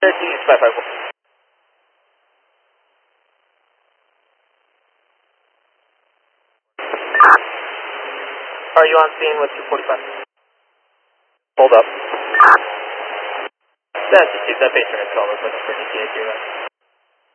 554. Are you on scene with 245? Hold up. That's just that base unit call. Looking for ETA 0.